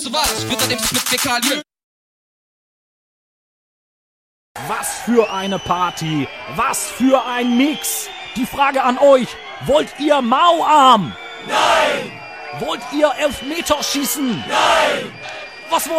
Was wird er mit Fäkalien? Was für eine Party! Was für ein Mix! Die Frage an euch, wollt ihr Mauarm? Nein! Wollt ihr Elfmeterschießen? Nein! Was wollt